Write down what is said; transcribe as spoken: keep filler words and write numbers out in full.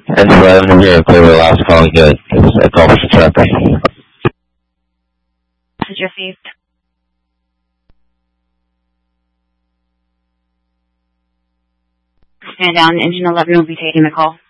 And so I'm going to clear the last call again. It's a call for traffic. Message received. Stand down. Engine eleven will be taking the call.